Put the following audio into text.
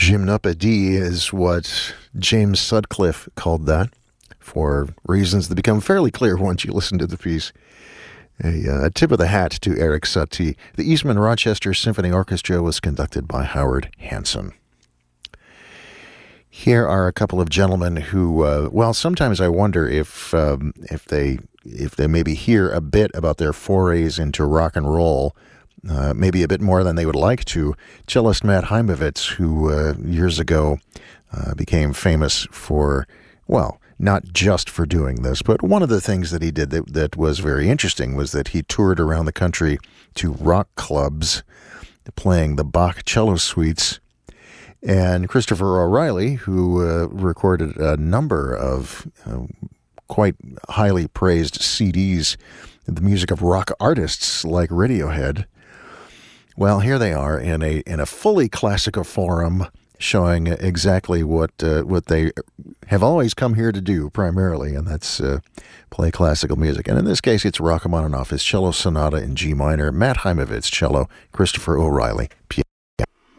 Gymnopédie is what James Sutcliffe called that, for reasons that become fairly clear once you listen to the piece. A tip of the hat to Eric Satie. The Eastman Rochester Symphony Orchestra was conducted by Howard Hanson. Here are a couple of gentlemen who, sometimes I wonder if they maybe hear a bit about their forays into rock and roll, maybe a bit more than they would like to. Cellist Matt Heimovitz, who years ago became famous for, not just for doing this, but one of the things that he did that was very interesting was that he toured around the country to rock clubs playing the Bach cello suites. And Christopher O'Reilly, who recorded a number of quite highly praised CDs, the music of rock artists like Radiohead. Well, here they are in a fully classical forum, showing exactly what they have always come here to do primarily, and that's play classical music. And in this case, it's Rachmaninoff, his cello sonata in G minor, Matt Heimovitz, cello, Christopher O'Reilly, piano.